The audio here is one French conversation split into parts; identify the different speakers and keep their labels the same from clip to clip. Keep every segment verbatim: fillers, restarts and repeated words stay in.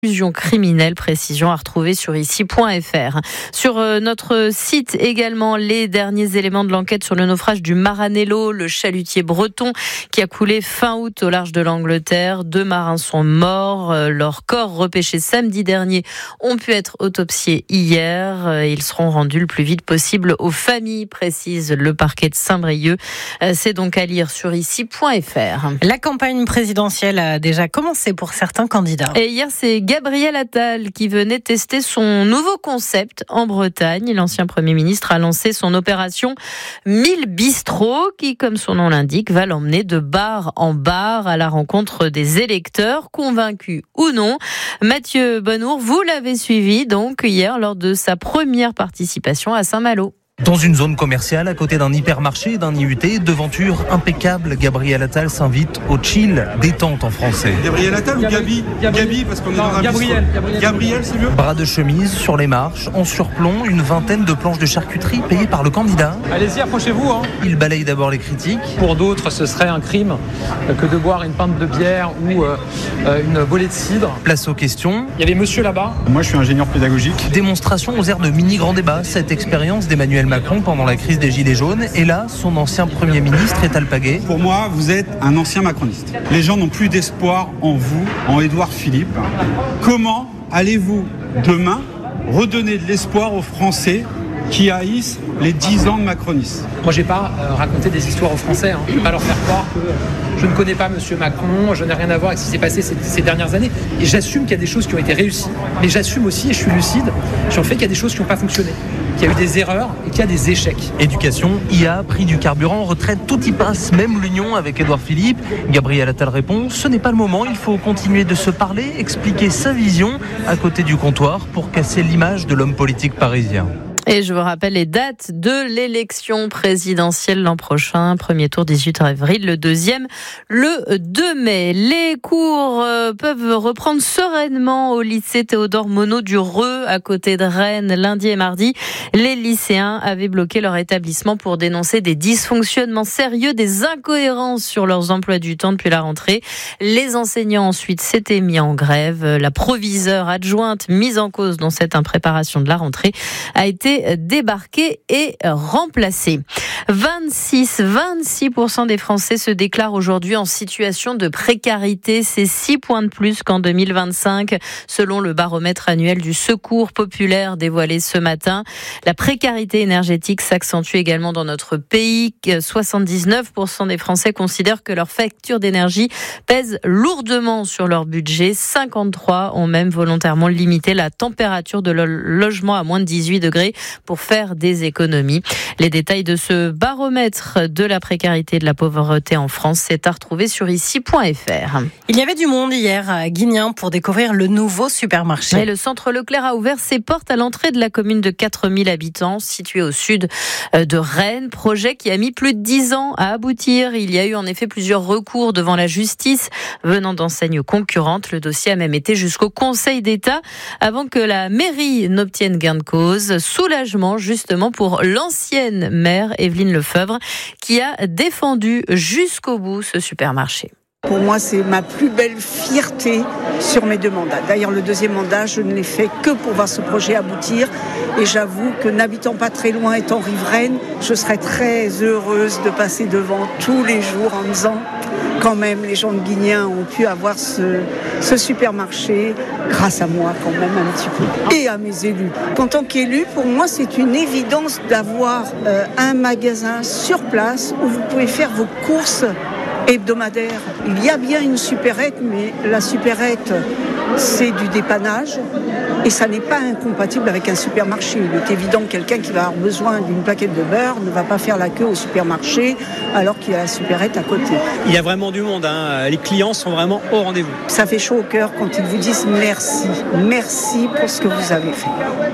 Speaker 1: Illusion criminelle, précision à retrouver sur ici point f r. Sur euh, notre site également, les derniers éléments de l'enquête sur le naufrage du Maranello, le chalutier breton qui a coulé fin août au large de l'Angleterre. Deux marins sont morts. Euh, leurs corps repêchés samedi dernier ont pu être autopsiés hier. Euh, ils seront rendus le plus vite possible aux familles, précise le parquet de Saint-Brieuc. Euh, c'est donc à lire sur ici point f r.
Speaker 2: La campagne présidentielle a déjà commencé pour certains candidats.
Speaker 1: Et hier, c'est Gabriel Attal qui venait tester son nouveau concept en Bretagne. L'ancien Premier ministre a lancé son opération mille bistrots qui, comme son nom l'indique, va l'emmener de bar en bar à la rencontre des électeurs, convaincus ou non. Mathieu Bonnour, vous l'avez suivi donc hier lors de sa première participation à Saint-Malo.
Speaker 3: Dans une zone commerciale, à côté d'un hypermarché et d'un I U T, devanture impeccable, Gabriel Attal s'invite au chill, détente en français.
Speaker 4: Gabriel Attal ou Gabi Gabi, parce qu'on est dans un
Speaker 5: Gabriel, Gabriel,
Speaker 4: Gabriel, c'est mieux.
Speaker 3: Bras de chemise sur les marches, en surplomb, une vingtaine de planches de charcuterie payées par le candidat.
Speaker 5: Allez-y, approchez-vous. Hein.
Speaker 3: Il balaye d'abord les critiques.
Speaker 5: Pour d'autres, ce serait un crime que de boire une pinte de bière ou euh, une bolée de cidre.
Speaker 3: Place aux questions.
Speaker 5: Il y avait monsieur là-bas.
Speaker 4: Moi, je suis ingénieur pédagogique.
Speaker 3: Démonstration aux airs de mini-grand débat, cette expérience d'Emmanuel Macron pendant la crise des Gilets jaunes. Et là, son ancien Premier ministre est alpagué.
Speaker 4: Pour moi, vous êtes un ancien macroniste. Les gens n'ont plus d'espoir en vous, en Édouard Philippe. Comment allez-vous demain redonner de l'espoir aux Français qui haïssent les dix ans de macronisme?
Speaker 5: Moi, j'ai pas euh, raconté des histoires aux Français. Hein. Je ne vais pas leur faire croire que je ne connais pas monsieur Macron, je n'ai rien à voir avec ce qui s'est passé ces, ces dernières années. Et j'assume qu'il y a des choses qui ont été réussies. Mais j'assume aussi, et je suis lucide, sur le fait qu'il y a des choses qui n'ont pas fonctionné, qu'il y a eu des erreurs et qu'il y a des échecs.
Speaker 3: Éducation, I A, prix du carburant, retraite, tout y passe, même l'union avec Édouard Philippe. Gabriel Attal répond, ce n'est pas le moment, il faut continuer de se parler, expliquer sa vision à côté du comptoir pour casser l'image de l'homme politique parisien.
Speaker 1: Et je vous rappelle les dates de l'élection présidentielle l'an prochain. Premier tour dix-huit avril, le deuxième le deux mai. Les cours euh, peuvent reprendre sereinement au lycée Théodore Monod du Reux à côté de Rennes lundi et mardi. Les lycéens avaient bloqué leur établissement pour dénoncer des dysfonctionnements sérieux, des incohérences sur leurs emplois du temps depuis la rentrée. Les enseignants ensuite s'étaient mis en grève. La proviseure adjointe mise en cause dans cette impréparation de la rentrée a été débarqué et remplacé. vingt-six, vingt-six pour cent des Français se déclarent aujourd'hui en situation de précarité. C'est six points de plus qu'en deux mille vingt-cinq, selon le baromètre annuel du Secours populaire dévoilé ce matin. La précarité énergétique s'accentue également dans notre pays. soixante-dix-neuf pour cent des Français considèrent que leur facture d'énergie pèse lourdement sur leur budget. cinquante-trois ont même volontairement limité la température de leur logement à moins de dix-huit degrés pour faire des économies. Les détails de ce baromètre de la précarité et de la pauvreté en France, c'est à retrouver sur ici point f r.
Speaker 2: Il y avait du monde hier à Guignan pour découvrir le nouveau supermarché.
Speaker 1: Et le centre Leclerc a ouvert ses portes à l'entrée de la commune de quatre mille habitants, située au sud de Rennes. Projet qui a mis plus de dix ans à aboutir. Il y a eu en effet plusieurs recours devant la justice venant d'enseignes concurrentes. Le dossier a même été jusqu'au Conseil d'État avant que la mairie n'obtienne gain de cause. Soulagement justement pour l'ancienne maire Évelyne Lefebvre qui a défendu jusqu'au bout ce supermarché.
Speaker 6: Pour moi, c'est ma plus belle fierté sur mes deux mandats. D'ailleurs, le deuxième mandat, je ne l'ai fait que pour voir ce projet aboutir. Et j'avoue que n'habitant pas très loin, étant riveraine, je serais très heureuse de passer devant tous les jours en me disant quand même, les gens de Guignan ont pu avoir ce, ce supermarché grâce à moi quand même un petit peu. Et à mes élus. En tant qu'élu, pour moi, c'est une évidence d'avoir euh, un magasin sur place où vous pouvez faire vos courses hebdomadaire. Il y a bien une supérette, mais la supérette, c'est du dépannage et ça n'est pas incompatible avec un supermarché. Il est évident que quelqu'un qui va avoir besoin d'une plaquette de beurre ne va pas faire la queue au supermarché alors qu'il y a la supérette à côté.
Speaker 7: Il y a vraiment du monde, hein. Les clients sont vraiment au rendez-vous.
Speaker 6: Ça fait chaud au cœur quand ils vous disent merci, merci pour ce que vous avez fait.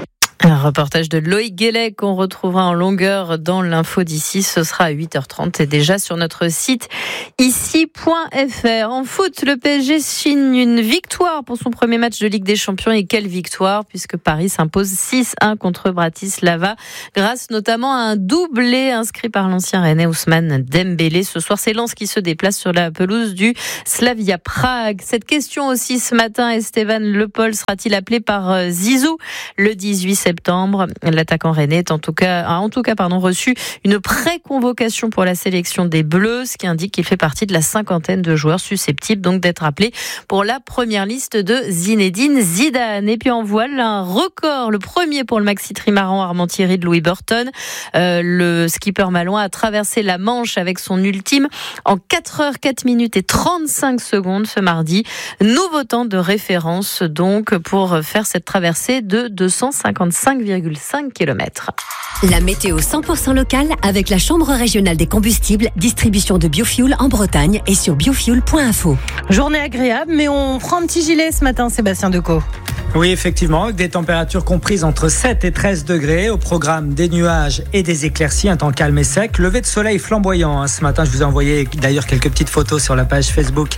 Speaker 1: Un reportage de Loïc Guélec qu'on retrouvera en longueur dans l'info d'ici. Ce sera à huit heures trente et déjà sur notre site ici point f r. En foot, le P S G signe une victoire pour son premier match de Ligue des Champions. Et quelle victoire, puisque Paris s'impose six un contre Bratislava, grâce notamment à un doublé inscrit par l'ancien Rennais Ousmane Dembélé. Ce soir, c'est Lens qui se déplace sur la pelouse du Slavia Prague. Cette question aussi ce matin, Esteban Le Pol sera-t-il appelé par Zizou le dix-huit septembre? L'attaquant rennais est en tout cas, a en tout cas pardon, reçu une pré-convocation pour la sélection des Bleus, ce qui indique qu'il fait partie de la cinquantaine de joueurs susceptibles donc d'être appelés pour la première liste de Zinedine Zidane. Et puis en voile, un record, le premier pour le maxi trimaran Armand-Thierry de Louis Burton. Euh, le skipper malouin a traversé la Manche avec son ultime en quatre heures quatre minutes et trente-cinq secondes ce mardi. Nouveau temps de référence donc pour faire cette traversée de deux cent cinquante-cinq virgule cinq kilomètres.
Speaker 8: La météo cent pour cent locale avec la Chambre régionale des combustibles, distribution de biofuel en Bretagne et sur biofuel point info.
Speaker 2: Journée agréable, mais on prend un petit gilet ce matin, Sébastien Decaux.
Speaker 9: Oui, effectivement, avec des températures comprises entre sept et treize degrés. Au programme des nuages et des éclaircies, un temps calme et sec. Lever de soleil flamboyant. Hein. Ce matin, je vous ai envoyé d'ailleurs quelques petites photos sur la page Facebook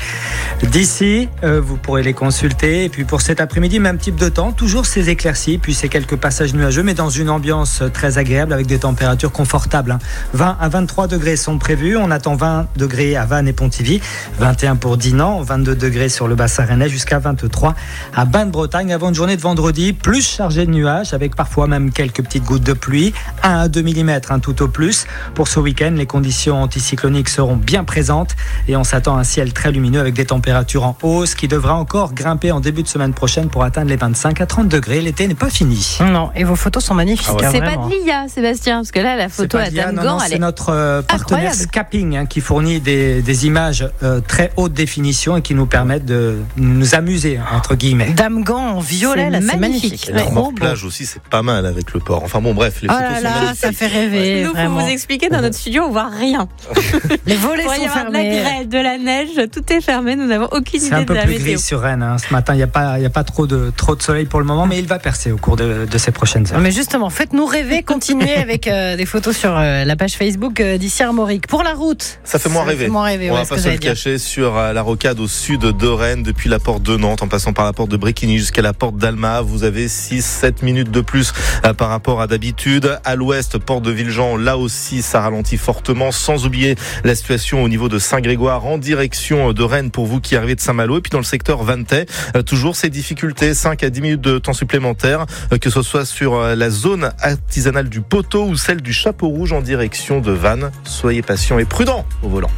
Speaker 9: d'ici. Euh, vous pourrez les consulter. Et puis pour cet après-midi, même type de temps. Toujours ces éclaircies, puis ces quelques passages nuageux, mais dans une ambiance très agréable avec des températures confortables. Hein. vingt à vingt-trois degrés sont prévus. On attend vingt degrés à Vannes et Pontivy, vingt et un pour Dinan, vingt-deux degrés sur le bassin rennais, jusqu'à vingt-trois à Bain-de-Bretagne. Avant une journée de vendredi plus chargée de nuages avec parfois même quelques petites gouttes de pluie, un à deux millimètres hein, tout au plus. Pour ce week-end, les conditions anticycloniques seront bien présentes et on s'attend à un ciel très lumineux avec des températures en hausse qui devra encore grimper en début de semaine prochaine pour atteindre les vingt-cinq à trente degrés. L'été n'est pas fini.
Speaker 2: Non, et vos photos sont magnifiques. Ah ouais.
Speaker 1: C'est
Speaker 2: vraiment.
Speaker 1: Pas de l'I A, Sébastien, parce que là, la photo à Dame Gand,
Speaker 9: c'est notre euh, partenaire
Speaker 1: incroyable.
Speaker 9: Scapping hein, qui fournit des, des images euh, très haute définition et qui nous permettent de nous amuser entre guillemets.
Speaker 2: Dame Gand en violet, là, c'est magnifique.
Speaker 10: Et la remorque-plage aussi, c'est pas mal avec le port. Enfin bon, bref, les
Speaker 2: oh
Speaker 10: photos
Speaker 2: là
Speaker 10: sont
Speaker 2: là,
Speaker 10: magnifiques.
Speaker 2: ça fait rêver.
Speaker 1: Nous, faut vous expliquer, dans notre studio, on voit rien.
Speaker 2: Les volets sont
Speaker 1: fermés. Il y avoir de la grêle, de la neige, tout est fermé. Nous n'avons aucune
Speaker 9: c'est
Speaker 1: idée de la météo.
Speaker 9: C'est un peu plus gris sur Rennes. Hein. Ce matin, il n'y a pas, il y a pas trop de, trop de soleil pour le moment, mais il va percer au cours de, de ces prochaines heures.
Speaker 2: Mais justement, faites-nous rêver. Continuez avec euh, des photos sur euh, la page Facebook euh, d'ici Armorique. Pour la route,
Speaker 10: ça fait moins
Speaker 2: ça
Speaker 10: rêver.
Speaker 2: Fait moins rêver.
Speaker 10: On
Speaker 2: ouais,
Speaker 10: va pas se le cacher sur euh, la rocade au sud de Rennes, depuis la porte de Nantes, en passant par la porte de Bréquigny jusqu'à la porte d'Alma. Vous avez six sept minutes de plus euh, par rapport à d'habitude. À l'ouest, porte de Villejean, là aussi, ça ralentit fortement. Sans oublier la situation au niveau de Saint-Grégoire en direction de Rennes pour vous qui arrivez de Saint-Malo. Et puis dans le secteur Vantais, euh, toujours ces difficultés, cinq à dix minutes de temps supplémentaire, euh, que ce soit sur euh, la zone artisanale du Poteau ou celle du Chapeau Rouge en direction de Vannes. Soyez patients et prudents au volant.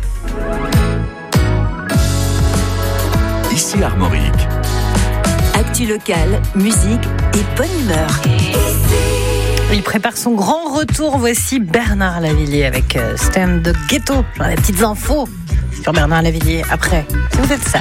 Speaker 11: Ici Armorique.
Speaker 8: Actu locale, musique et bonne humeur.
Speaker 2: Il prépare son grand retour. Voici Bernard Lavilliers avec Stand the Ghetto. J'en ai des petites infos sur Bernard Lavilliers après, si vous êtes sage.